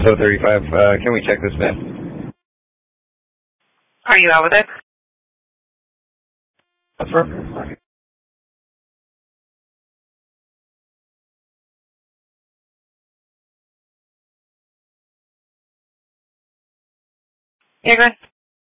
Hello, 35. Can we check this bin? Are you out with it? That's perfect. Yeah, go ahead.